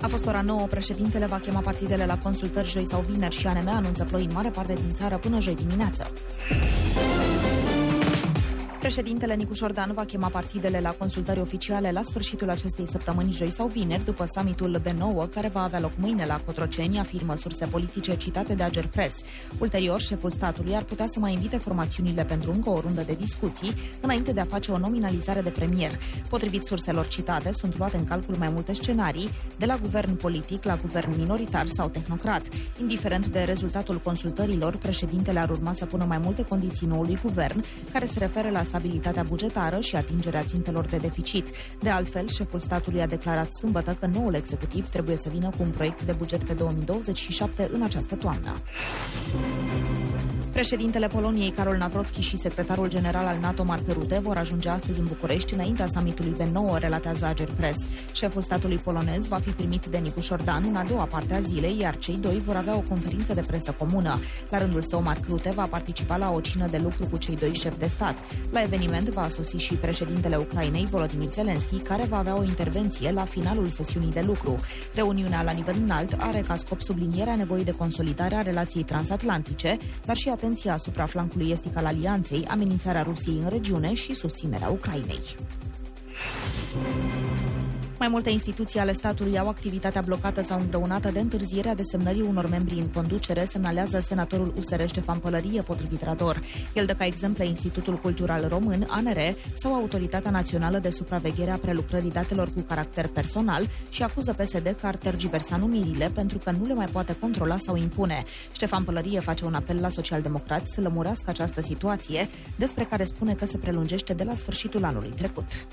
A fost ora 9, președintele va chema partidele la consultări joi sau vineri și ANM anunță ploi în mare parte din țară până joi dimineață. Președintele Nicu Șordan va chema partidele la consultări oficiale la sfârșitul acestei săptămâni, joi sau vineri, după summitul B9, care va avea loc mâine la Cotroceni, afirmă surse politice citate de Agerpres. Ulterior, șeful statului ar putea să mai invite formațiunile pentru încă o rundă de discuții, înainte de a face o nominalizare de premier. Potrivit surselor citate, sunt luate în calcul mai multe scenarii, de la guvern politic la guvern minoritar sau tehnocrat. Indiferent de rezultatul consultărilor, președintele ar urma să pună mai multe condiții noului guvern, care se referă la stabilitatea bugetară și atingerea țintelor de deficit. De altfel, șeful statului a declarat sâmbătă că noul executiv trebuie să vină cu un proiect de buget pe 2027 în această toamnă. Președintele Poloniei, Karol Nawrocki, și secretarul general al NATO, Mark Rutte, vor ajunge astăzi în București înaintea summitului B9, relatează Agerpres. Șeful statului polonez va fi primit de Nicu Șordan în a doua parte a zilei, iar cei doi vor avea o conferință de presă comună. La rândul său, Mark Rutte va participa la o cină de lucru cu cei doi șefi de stat. La eveniment va sosi și președintele Ucrainei, Volodymyr Zelensky, care va avea o intervenție la finalul sesiunii de lucru. Reuniunea la nivel înalt are ca scop sublinierea nevoii de consolidare a relației transatlantice, dar și atenția asupra flancului estic al alianței, amenințarea Rusiei în regiune și susținerea Ucrainei. Mai multe instituții ale statului au activitatea blocată sau îngreunată de întârzierea desemnării unor membri în conducere, semnalează senatorul USR Ștefan Pălărie, potrivit Rador. El dă ca exemple Institutul Cultural Român, ANR, sau Autoritatea Națională de Supraveghere a Prelucrării Datelor cu caracter personal și acuză PSD că ar tergiversa numirile pentru că nu le mai poate controla sau impune. Ștefan Pălărie face un apel la socialdemocrați să lămurească această situație, despre care spune că se prelungește de la sfârșitul anului trecut.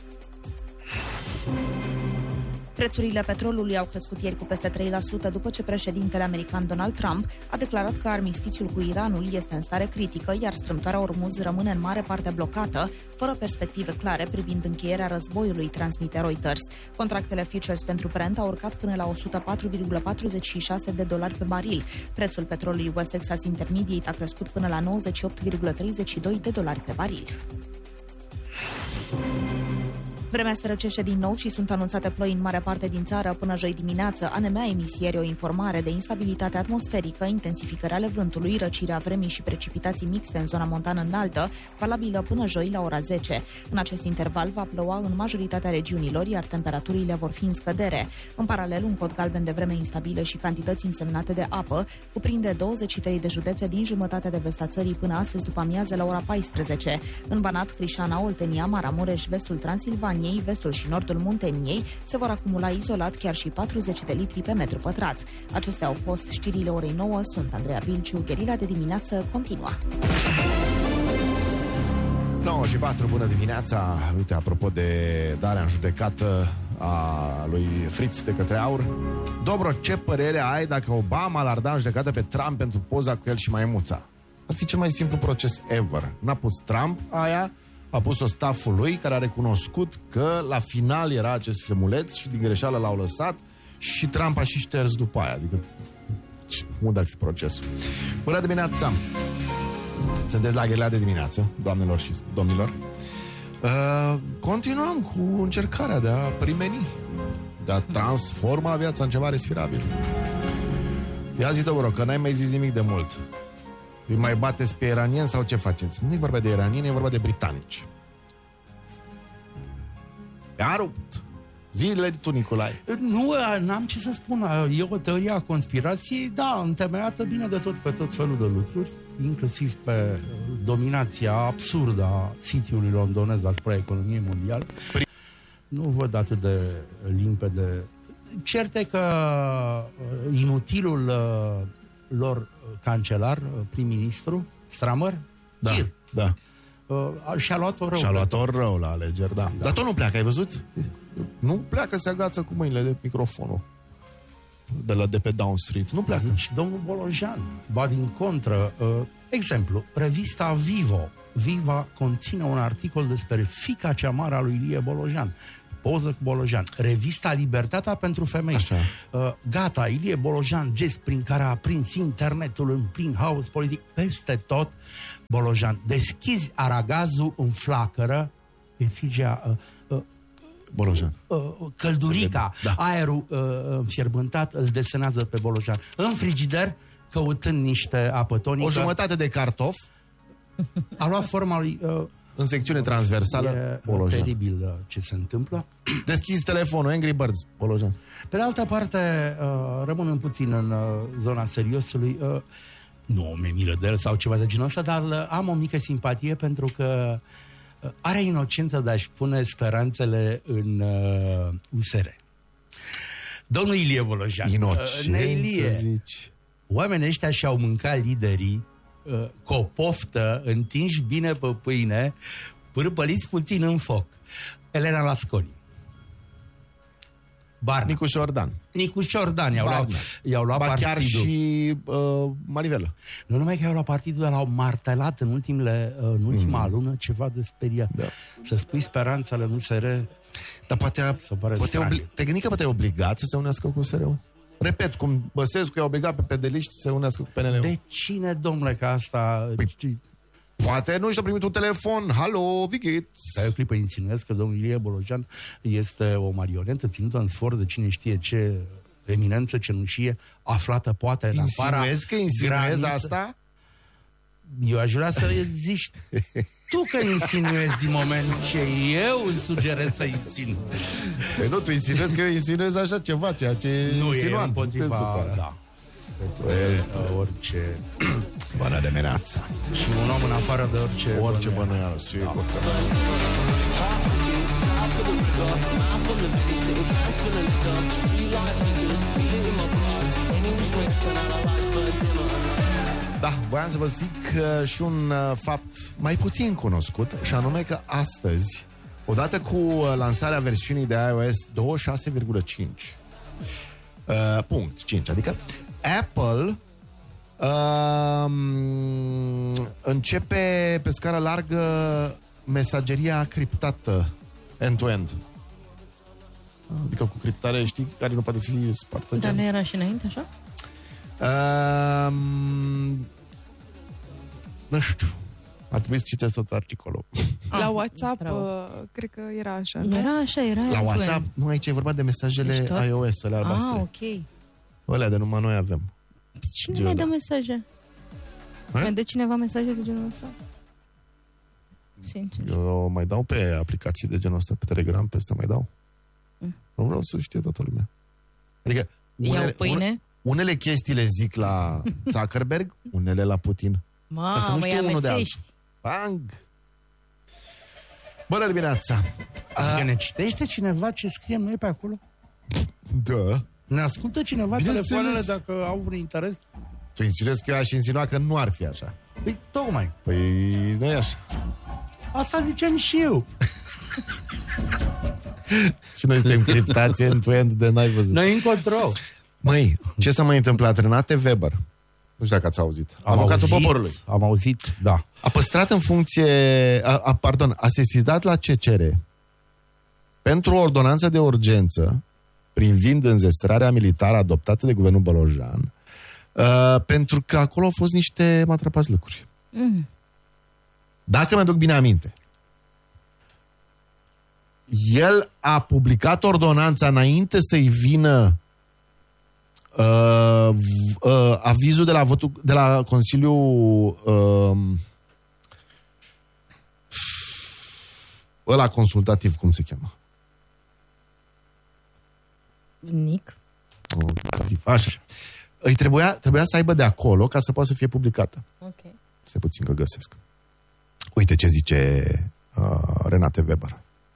Prețurile petrolului au crescut ieri cu peste 3% după ce președintele american Donald Trump a declarat că armistițiul cu Iranul este în stare critică, iar strâmtoarea Ormuz rămâne în mare parte blocată, fără perspective clare privind încheierea războiului, transmite Reuters. Contractele futures pentru Brent au urcat până la $104,46 pe baril. Prețul petrolului West Texas Intermediate a crescut până la $98,32 pe baril. Vremea se răcește din nou și sunt anunțate ploi în mare parte din țară până joi dimineață. ANM a emis ieri o informare de instabilitate atmosferică, intensificare ale vântului, răcirea vremii și precipitații mixte în zona montană înaltă, valabilă până joi la ora 10. În acest interval va ploua în majoritatea regiunilor, iar temperaturile vor fi în scădere. În paralel, un cod galben de vreme instabilă și cantități însemnate de apă cuprinde 23 de județe din jumătatea de vest a țării până astăzi după amiază la ora 14. În Banat, Crișana, Oltenia, Maramureș, vestul Transilvaniei, vestul și nordul Munteniei se vor acumula izolat chiar și 40 de litri pe metru pătrat. Acestea au fost știrile orei 9. Sunt Andreea Bilciu. Gherila de dimineață continuă. 9:04, bună dimineața. Uite, apropo de darea în judecată a lui Fritz de către AUR, Dobro, ce părere ai dacă Obama l-ar da în judecată pe Trump pentru poza cu el și maimuța? Ar fi cel mai simplu proces ever. N-a pus Trump aia, a pus-o stafful lui, care a recunoscut că la final era acest filmuleț și din greșeală l-au lăsat și Trump a și șters după aia. Adică, unde ar fi procesul? Bună dimineața! Sunteți la Gherila de dimineață, doamnelor și domnilor. Continuăm cu încercarea de a primeni, de a transforma viața în ceva respirabil. Ia zi, Dobro, că n-ai mai zis nimic de mult. Îi mai bateți pe iranieni sau ce faceți? Nu e vorba de iranieni, e vorba de britanici. I-a rupt. Zilele tu, Nicolae. Nu, n-am ce să spun. E o teorie a conspirației, da, întemeiată bine de tot pe tot felul de lucruri, inclusiv pe dominația absurdă a sitiului londonez asupra economiei mondiale. Nu văd atât de limpede. Cert e că inutilul lor cancelar, prim-ministru, Stramer, da, Kir, da. Și-a luat-o rău. Și-a luat-o rău la alegeri, da. Dar tot nu pleacă, ai văzut? Nu pleacă, se agață cu mâinile de microfonul de pe Down Street. Nu pleacă. Nici domnul Bolojan. Ba din contră, exemplu, revista Viva conține un articol despre fiica cea mare a lui Ilie Bolojan. Poză cu Bolojan. Revista Libertatea pentru femei. Așa. Gata, Ilie Bolojan, gest prin care a prins internetul în plin haos politic. Peste tot, Bolojan. Deschizi aragazul în flacără, efigia Bolojan. Căldurica, Da. aerul fierbântat îl desenează pe Bolojan. În frigider, căutând niște apă tonică, O jumătate de cartof a luat forma lui... în secțiune transversală, E Bolojan. teribil ce se întâmplă. Deschizi telefonul, Angry Birds, Bolojan. Pe de altă parte, rămânând puțin în zona seriosului, nu mi-e milă de el sau ceva de genul ăsta, dar am o mică simpatie pentru că are inocența de a-și pune speranțele în USR. Domnul Ilie Bolojan. Inocență, zici. Oamenii ăștia și-au mâncat liderii cu o poftă, întinși bine pe pâine, pârpăliți puțin în foc. Elena Lasconi, Barna, Nicu Șordan i-au luat ba partidul. chiar și Marivelă. Nu numai că i-au luat partidul, dar l-au martelat în ultima lună, ceva de speriat. Da. Să spui speranța în USR. Dar poate tehnica poate e obligat să se unească cu USR-ul. Repet, cum Băsescu i-a obligat pe pedeliști să se unească cu PNL-ul. De cine, domnule, că asta... Poate nu și-a primit un telefon. Halo, Vighiț. Stai o clipă, insinuez că domnul Ilie Bolojan este o marionetă ținută în sfor de cine știe ce eminență cenușie, aflată poate în afara... Insinuez asta? Eu aș vrea să zici tu că insinuezi din moment ce eu îl sugerez să-i țin. Păi nu, tu insinuezi că eu insinuez așa ceva, ceea ce nu insinuant. E împotriva, da. Orice bănă de menață. și un om în afară de orice bănuială, sigur. Da, voiam să vă zic și un fapt mai puțin cunoscut, și anume că astăzi, odată cu lansarea versiunii de iOS 26,5 punct 5, adică Apple începe pe scară largă mesageria criptată end-to-end. Adică cu criptare, știi, care nu poate fi spartă. Dar nu era și înainte, așa? Nu știu. Ar trebui să citesc tot articolul. La WhatsApp, cred că era așa. Era. La WhatsApp, nu, aici e vorba de mesajele iOS, alea albastre. Ok. Alea de numai noi avem. Cine mai dă mesaje? Mai dă cineva mesaje de genul ăsta? Sincer. Eu mai dau pe aplicații de genul ăsta, pe Telegram, pe ăsta mai dau. Nu vreau să știe toată lumea. Adică iau pâine? Unele chestii le zic la Zuckerberg, unele la Putin. Ca să nu știu unul de altul. Bang! Bună dimineața! Că ne citește cineva ce scriem noi pe acolo? Da. Ne ascultă cineva telefoanele dacă au vreun interes? Tu insinuezi că eu aș insinua că nu ar fi așa. Păi tocmai. Păi nu e așa. Asta ziceam și eu. Și noi suntem criptați end-to-end de n-ai văzut. Noi încotro. Măi, ce s-a mai întâmplat? Renate Weber, nu știu dacă ați auzit, avocatul poporului. Am auzit, da. A păstrat în funcție, a sesizat la CCR pentru o ordonanță de urgență privind înzestrarea militară adoptată de guvernul Bolojan, pentru că acolo au fost niște matrapazlăcuri. Dacă mi-aduc bine aminte, el a publicat ordonanța înainte să-i vină avizul de la Consiliul ăla consultativ, cum se cheamă? Nic. Așa. Îi trebuia să aibă de acolo ca să poată să fie publicată. Ok. Stai puțin că găsesc. Uite ce zice Renate Weber.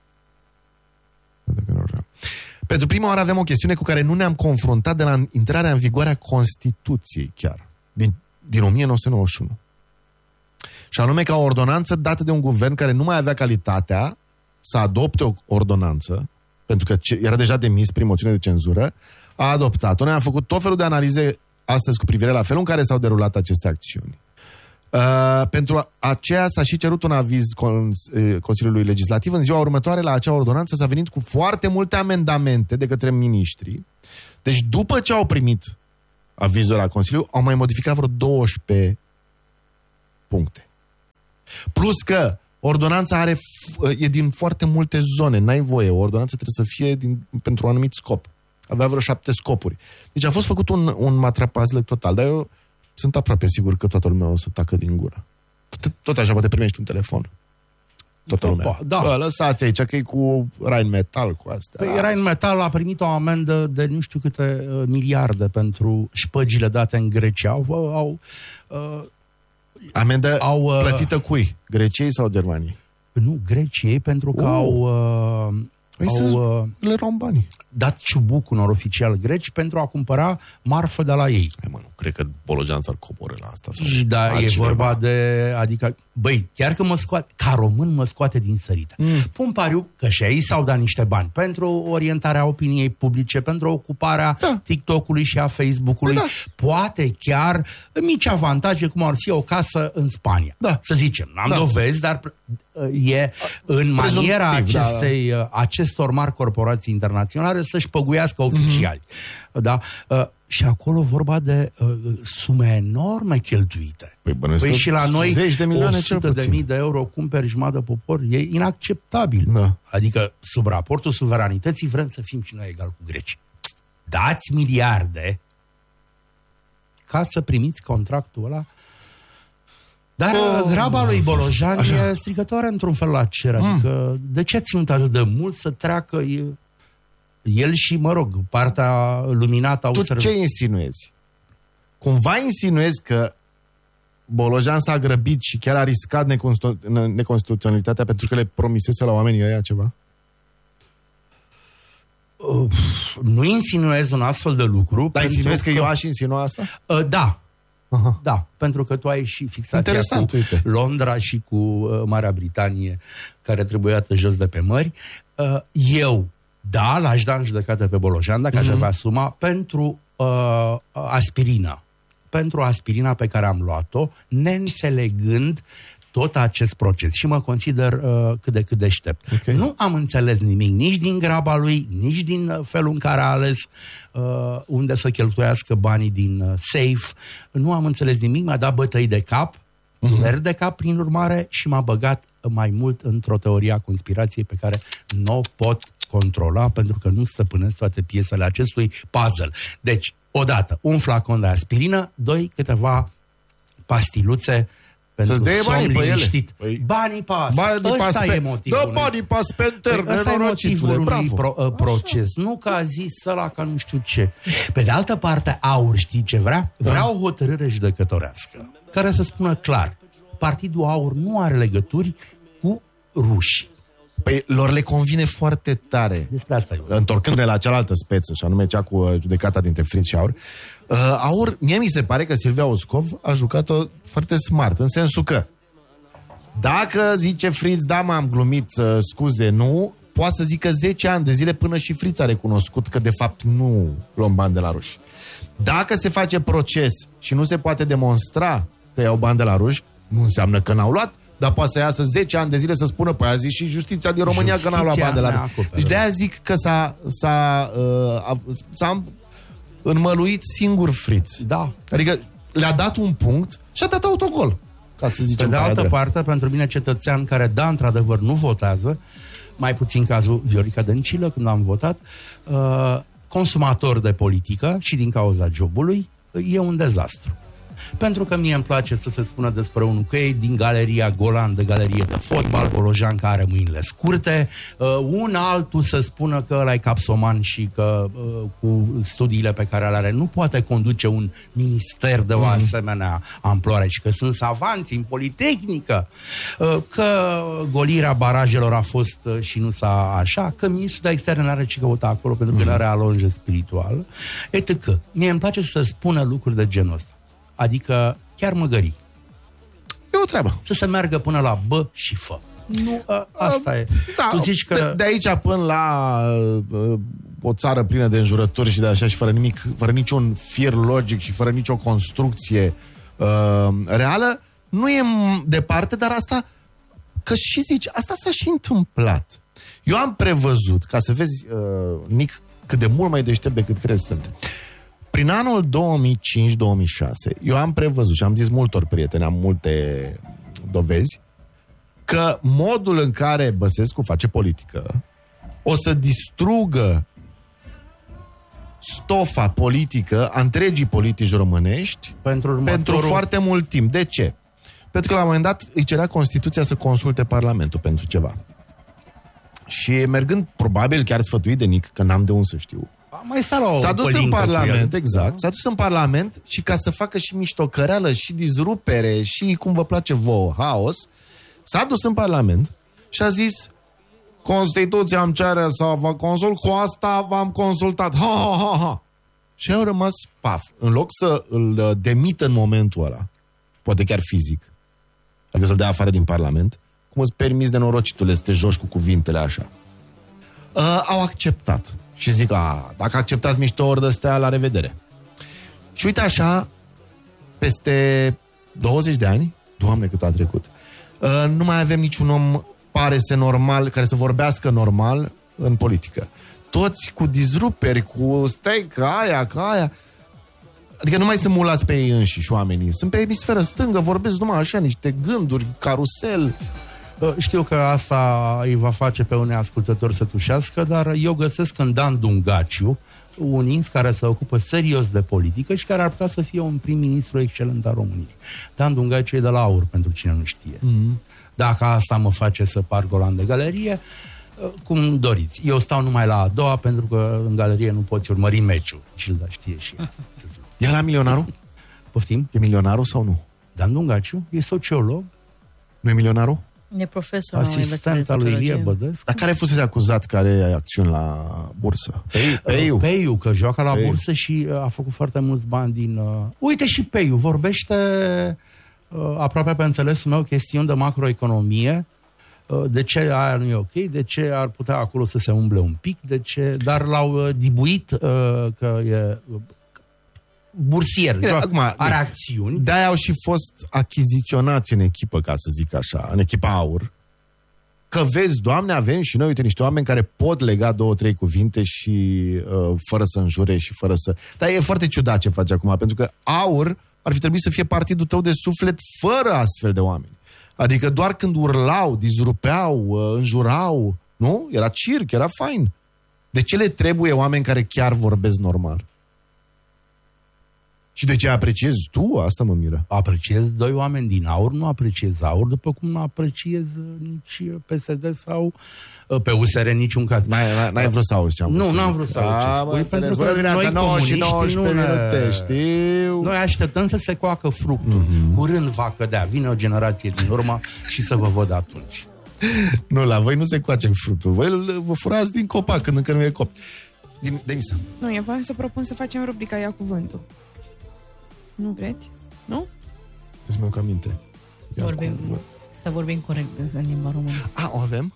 Pentru prima oară avem o chestiune cu care nu ne-am confruntat de la intrarea în vigoare a Constituției chiar, din 1991. Și anume ca o ordonanță dată de un guvern care nu mai avea calitatea să adopte o ordonanță, pentru că era deja demis prin moțiune de cenzură, a adoptat-o. Noi am făcut tot felul de analize astăzi cu privire la felul în care s-au derulat aceste acțiuni. Pentru aceea s-a și cerut un aviz Consiliului Legislativ. În ziua următoare la acea ordonanță s-a venit cu foarte multe amendamente de către miniștri. Deci după ce au primit avizul la Consiliu, au mai modificat vreo 12 puncte. Plus că Ordonanța e din foarte multe zone, n-ai voie. O ordonanță trebuie să fie pentru un anumit scop. Avea vreo 7 scopuri. Deci a fost făcut un matrapazlec total, dar eu sunt aproape sigur că toată lumea o să tacă din gură. Tot așa poate primești un telefon. Toată lumea. Da. Bă, lăsați aici că e cu Rheinmetall, cu astea. Păi Rheinmetall a primit o amendă de nu știu câte miliarde pentru șpăgile date în Grecia. Amendă plătită cui? Greciei sau Germaniei? Nu, Greciei, pentru că au le luăm banii. Dat ciubuc unor oficiali greci pentru a cumpăra marfă de la ei. Hai mă, nu cred că Bolojan s-ar coborî la asta. Da, e vorba de... Adică, băi, chiar că mă scoate, ca român mă scoate din sărită. Pun pariu că și ei s-au dat niște bani pentru orientarea opiniei publice, pentru ocuparea TikTok-ului și a Facebook-ului. Poate chiar mici avantaje, cum ar fi o casă în Spania. Să zicem, n-am dovezi, dar e în maniera acestor mari corporații internaționale să-și păguiască oficiali. Da? Și acolo vorba de sume enorme cheltuite. Păi și la noi 100.000 de euro cumperi jumătate de popor. E inacceptabil. Da. Adică sub raportul suveranității vrem să fim și noi egal cu grecii. Dați miliarde ca să primiți contractul ăla. Dar graba lui Bolojan e stricătoare într-un fel la cer. Adică de ce a ținut atât de mult să treacă el și, mă rog, partea luminată a USR? Tu ce insinuezi? Cumva insinuezi că Bolojan s-a grăbit și chiar a riscat neconstituționalitatea pentru că le promisese la oamenii ăia ceva? Nu insinuez un astfel de lucru. Dar insinuezi că eu aș insinua asta? Da. Da, pentru că tu ai și fixația cu Londra și cu Marea Britanie, care trebuie dată jos de pe mări. Eu, l-aș da în judecată pe Bolojan, dacă aș avea suma, pentru aspirină. Pentru aspirina pe care am luat-o, neînțelegând tot acest proces. Și mă consider cât de cât deștept. Nu am înțeles nimic nici din graba lui, nici din felul în care a ales unde să cheltuiască banii din safe. Nu am înțeles nimic, mi-a dat bătăi de cap, dureri de cap, prin urmare, și m-a băgat mai mult într-o teorie a conspirației pe care nu o pot controla, pentru că nu stăpânesc toate piesele acestui puzzle. Deci, odată, un flacon de aspirină, 2, câteva pastiluțe pentru somn liniștit. Banii pas. Ăsta e motivul. Dă banii pas pe interne, ăsta e motivul lui proces. Nu că a zis ăla ca nu știu ce. Pe de altă parte, AUR, știi ce vrea? Vrea o hotărâre judecătorească care să spună clar, Partidul AUR nu are legături cu rușii. Păi lor le convine foarte tare. Despre asta întorcându-ne la cealaltă speță, și anume cea cu judecata dintre Fritz și AUR, AUR, mie mi se pare că Silvia Oscov a jucat-o foarte smart, în sensul că dacă zice Fritz, da, m-am glumit, scuze, nu, poate să zică 10 ani de zile până și Fritz a recunoscut că de fapt nu luăm bani de la ruși. Dacă se face proces și nu se poate demonstra că iau bani de la ruși, nu înseamnă că n-au luat, dar poate să iasă 10 ani de zile să spună, păi a zis și justiția din România că n-a luat bani de la ruși. Deci de-aia zic că s-a înmăluit singur Fritz. Da. Adică le-a dat un punct și a dat autogol, ca să zicem. Pe de altă parte, pentru mine cetățean care, da, într-adevăr, nu votează, mai puțin cazul Viorica Dăncilă, când am votat, consumator de politică și din cauza jobului, e un dezastru. Pentru că mie îmi place să se spună despre unul că e din galeria Golan, de galerie de fotbal, Bolojan care are mâinile scurte, un altul să spună că ăla e capsoman și că cu studiile pe care le are nu poate conduce un minister de o asemenea amploare și că sunt savanți în politehnică, că golirea barajelor a fost și nu s-a așa, că ministrul de externe n-are ce căuta acolo pentru că nu are alonjă spirituală, etc. Mie îmi place să spună lucruri de genul ăsta. Adică chiar măgării. E o treabă. Să se meargă până la B și F. Nu, asta e. Da, tu zici că... de aici până la o țară plină de înjurături și de așa și fără niciun fir logic și fără nicio construcție reală, nu e departe, dar asta, că și zici, asta s-a și întâmplat. Eu am prevăzut, ca să vezi, Nic, cât de mult mai deștept decât crezi suntem. Prin anul 2005-2006, eu am prevăzut și am zis multor prieteni, am multe dovezi, că modul în care Băsescu face politică o să distrugă stofa politică a întregii politici românești pentru foarte mult timp. De ce? Pentru că la un moment dat îi cerea Constituția să consulte Parlamentul pentru ceva. Și mergând, probabil chiar sfătuit de Nic, că n-am de unde să știu, s-a dus în Parlament, exact, s-a dus în Parlament și ca să facă și miștocăreală, și dizrupere, și cum vă place vouă, haos, s-a dus în Parlament și a zis: Constituția îmi cere să vă consult, cu asta v-am consultat. Ha, ha, ha, ha. Și au rămas paf. În loc să îl demită în momentul ăla, poate chiar fizic, adică să-l dea afară din Parlament, cum îți permiți de norocitule să te joci cu cuvintele așa. Au acceptat. Și zic, dacă acceptați miștouri de-astea, la revedere. Și uite așa, peste 20 de ani, Doamne cât a trecut, nu mai avem niciun om, pare să normal, care să vorbească normal în politică. Toți cu dizruperi, cu stai că aia. Adică nu mai sunt mulați pe ei înșiși oamenii. Sunt pe emisferă stângă, vorbesc numai așa, niște gânduri, carusel. Știu că asta îi va face pe unei ascultători să tușească, dar eu găsesc în Dan Dungaciu un ins care se ocupă serios de politică și care ar putea să fie un prim-ministru excelent al României. Dan Dungaciu e de la AUR, pentru cine nu știe. Dacă asta mă face să par golan de galerie, cum doriți. Eu stau numai la a doua, pentru că în galerie nu poți urmări meciul. Gilda știe și ea. E la milionarul? Poftim? E milionarul sau nu? Dan Dungaciu e sociolog. Nu e milionarul? E profesor. Asistent al lui Ilie Bădescu. Dar care fusese acuzat că are acțiuni la bursă? Peiu, că joacă la bursă și a făcut foarte mulți bani din... Uite și Peiu, vorbește aproape pe înțelesul meu chestiuni de macroeconomie, de ce aia nu e ok, de ce ar putea acolo să se umble un pic, de ce... Dar l-au dibuit că e... bursier, are acțiuni. De-aia au și fost achiziționați în echipă, ca să zic așa, în echipa AUR. Că vezi, Doamne, avem și noi, uite, niște oameni care pot lega 2-3 cuvinte și fără să înjure și fără să... Dar e foarte ciudat ce face acum, pentru că AUR ar fi trebuit să fie partidul tău de suflet fără astfel de oameni. Adică doar când urlau, dizrupeau, înjurau, nu? Era circ, era fain. De ce le trebuie oameni care chiar vorbesc normal? Și de ce apreciezi tu? Asta mă miră. Apreciez doi oameni din AUR, nu apreciez AUR, după cum nu apreciez nici PSD sau pe USR în niciun caz. N-ai vrut să auzi ce am vrut. Nu, n-am vrut să auzi. Pentru că noi comuniști noi așteptăm să se coacă fructul. Curând va cădea. Vine o generație din urmă și să vă văd atunci. Nu, la voi nu se coace fructul. Voi vă furați din copac când încă nu e cop. Demisa. Nu, eu voiam să propun să facem rubrica Ia Cuvântul. Nu vreți? Nu? Îți mi-au aminte. Să vorbim corect în limba română. O avem?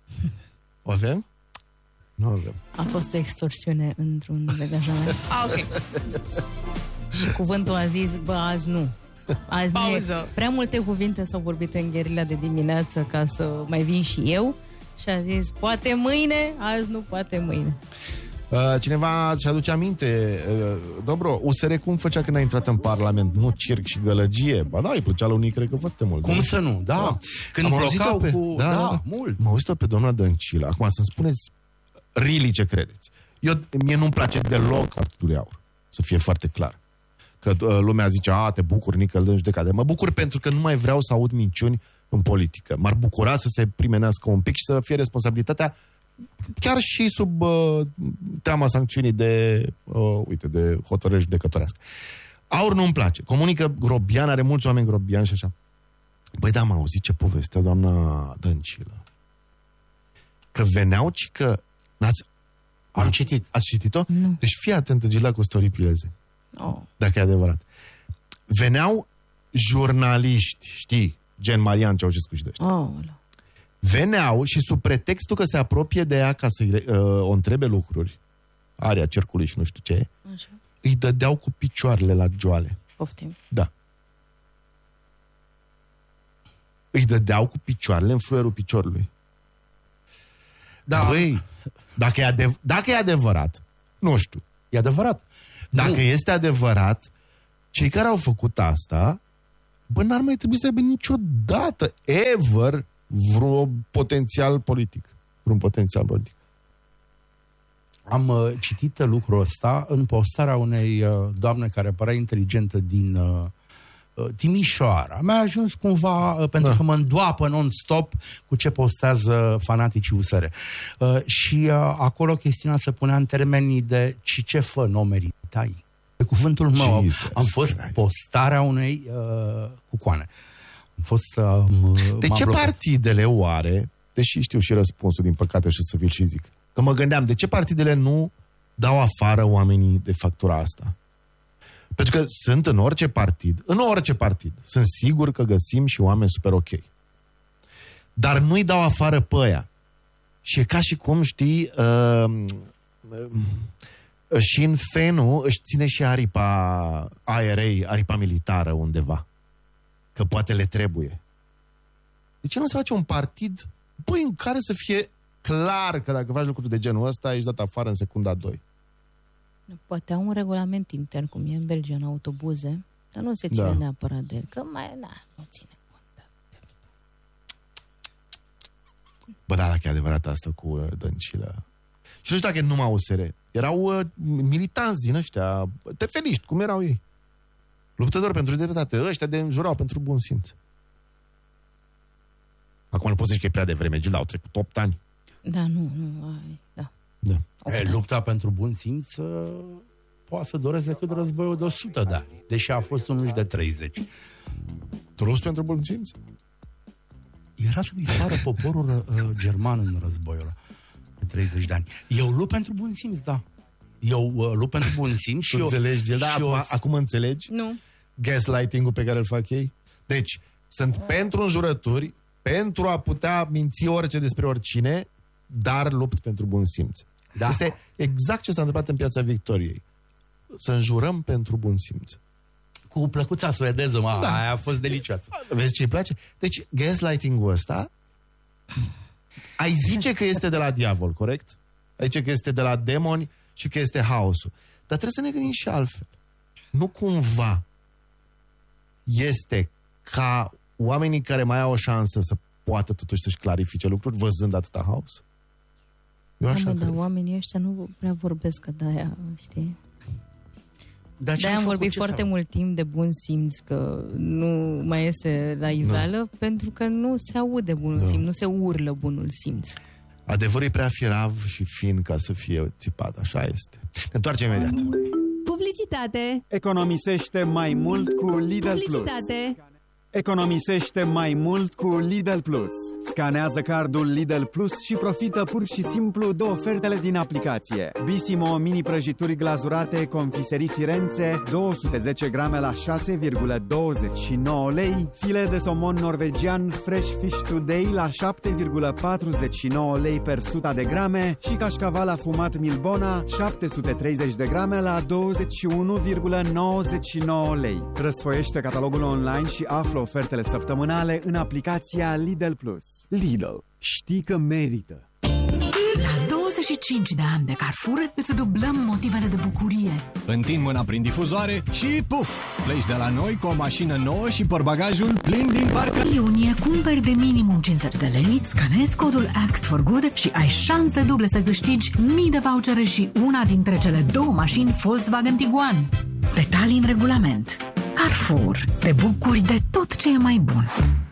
O avem? Nu avem. A fost o extorsiune într-un degajament. Ok. Și cuvântul a zis, azi nu. Azi pauză. Nu e. Prea multe cuvinte s-au vorbit în gherila de dimineață ca să mai vin și eu. Și a zis, poate mâine, azi nu, poate mâine. Cineva și aduce aminte, Dobro, USR cum făcea când a intrat în Parlament? Nu circ și gălăgie? Ba da, îi plăcea lui Nic, cred că foarte mult. Cum să nu? Da. Când blocau cu... Da, mult. M-am auzit-o pe doamna Dăncilă. Acum să-mi spuneți really ce credeți. Mie nu-mi place deloc Partidul AUR. Să fie foarte clar. Că lumea zice, te bucur, Nic, îl dă în judecată. Mă bucur pentru că nu mai vreau să aud minciuni în politică. M-ar bucura să se primenească un pic și să fie responsabilitatea chiar și sub teama sancțiunii de hotărâri judecătorească. AUR nu-mi place. Comunică grobian, are mulți oameni grobiani și așa. Băi, da, m-a auzit ce povestea doamna Dăncilă. Că veneau și că... Am citit. Ați citit-o? Nu. Deci fii atentă, Gila, cu storiplieze. Dacă e adevărat. Veneau jurnaliști, știi, gen Marian Ceaușescu și de ăștia. Veneau și sub pretextul că se apropie de ea ca să o întrebe lucruri, area cercului și nu știu ce, așa, îi dădeau cu picioarele la joale. Poftim. Da. Îi dădeau cu picioarele în fluierul piciorului. Da. Băi, dacă e adevărat, nu știu. E adevărat. Dacă este adevărat, cei care au făcut asta, n-ar mai trebui să aibă niciodată, ever, vreun potențial politic. Am citit lucrul ăsta în postarea unei doamne care părea inteligentă din Timișoara. Mi-a ajuns cumva, pentru că mă îndoapă non-stop cu ce postează fanaticii USR. Și acolo chestiunea se punea în termenii de ce fă, n-o meritai. Pe cuvântul meu am fost postarea unei cucoane. Am fost... de ce partidele oare, deși știu și răspunsul din păcate și să vi-l și zic, că mă gândeam, de ce partidele nu dau afară oamenii de factura asta? Pentru că sunt în orice partid, sunt sigur că găsim și oameni super ok. Dar nu-i dau afară pe aia. Și e ca și cum, știi, și în FENU își ține și aripa IRA, aripa militară undeva. Că poate le trebuie. De ce nu se face un partid, în care să fie clar că dacă faci lucruri de genul ăsta, ești dat afară în secunda 2? Poate au un regulament intern, cum e în Belgia, în autobuze, dar nu se ține neapărat de el. Că nu ține cont. Bă, da, dacă e adevărat asta cu Dăncilă. Și nu știu dacă e numai USR. Erau militanți din ăștia, tefeliști, cum erau ei. Luptători pentru libertate. Ăștia de înjurau pentru bun simț. Acum nu poți zici că e prea devreme, Gilda, au trecut 8 ani. Da, Da. Lupta pentru bun simț poate să doresc decât războiul de 100 de ani, deși a fost unul de 30. Tu lupți pentru bun simț? Era să dispară poporul german în războiul ăla de 30 de ani. Eu lupt pentru bun simț, da. Eu lupt pentru bun simț și înțelegi, Gilda? Acum înțelegi? Nu. Gaslighting-ul pe care îl fac ei? Deci, sunt pentru înjurături, pentru a putea minți orice despre oricine, dar lupt pentru bun simț. Da. Este exact ce s-a întâmplat în Piața Victoriei. Să înjurăm pentru bun simț. Cu plăcuța suedeză, aia a fost delicioasă. Vezi ce îi place? Deci, gaslighting-ul ăsta, ai zice că este de la diavol, corect? Ai zice că este de la demoni și că este haosul. Dar trebuie să ne gândim și altfel. Nu cumva este ca oamenii care mai au o șansă să poată totuși să-și clarifice lucruri văzând atâta haos? Dar oamenii ăștia nu prea vorbesc de-aia, știi? De-aia am vorbit foarte mult timp de bun simț, că nu mai iese la iveală, pentru că nu se aude bunul simț, nu se urlă bunul simț. Adevărul e prea firav și fin ca să fie țipat, așa este. Ne întoarcem imediat. Publicitate. Economisește mai mult cu Lidl Publicitate. Plus. Economisește mai mult cu Lidl Plus. Scanează cardul Lidl Plus și profită pur și simplu de ofertele din aplicație. Bissimo mini prăjituri glazurate Confiserii Firenze, 210 grame la 6,29 lei, filet de somon norvegian Fresh Fish Today la 7,49 lei per 100 de grame și cașcaval afumat Milbona, 730 de grame la 21,99 lei. Răsfoiește catalogul online și află ofertele săptămânale în aplicația Lidl Plus. Lidl, știi că merită. La 25 de ani de Carrefour îți dublăm motivele de bucurie. Întind mâna prin difuzoare și puf! Pleci de la noi cu o mașină nouă și portbagajul plin din parcă. Iunie, cumperi de minimum 50 de lei, scanezi codul Act for Good și ai șanse duble să câștigi mii de vouchere și una dintre cele 2 mașini Volkswagen Tiguan. Detalii în regulament. Carrefour, te bucuri de tot ce e mai bun.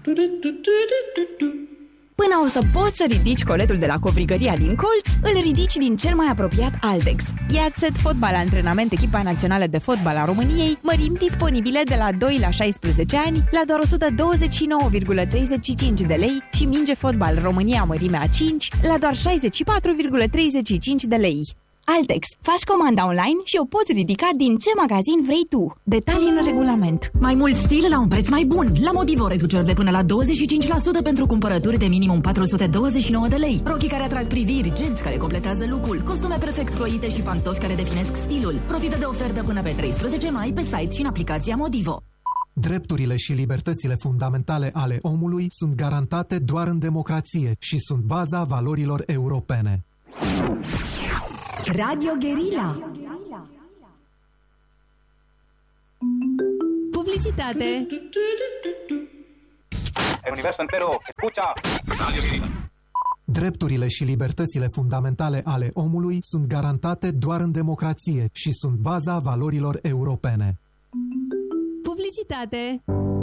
Până o să poți să ridici coletul de la covrigăria din colț, îl ridici din cel mai apropiat Altex. Ia-ți set fotbal antrenament echipa națională de fotbal a României, mărimi disponibile de la 2 la 16 ani, la doar 129,35 de lei și minge fotbal România mărimea 5 la doar 64,35 de lei. Altex. Faci comanda online și o poți ridica din ce magazin vrei tu. Detalii în regulament. Mai mult stil la un preț mai bun. La Modivo reduceri de până la 25% pentru cumpărături de minimum 429 de lei. Rochii care atrag priviri, genți care completează look-ul, costume perfect croite și pantofi care definesc stilul. Profită de ofertă până pe 13 mai pe site și în aplicația Modivo. Drepturile și libertățile fundamentale ale omului sunt garantate doar în democrație și sunt baza valorilor europene. Radio Guerilla. Publicitate. El universo entero escucha. Drepturile și libertățile fundamentale ale omului sunt garantate doar în democrație și sunt baza valorilor europene. Publicitate.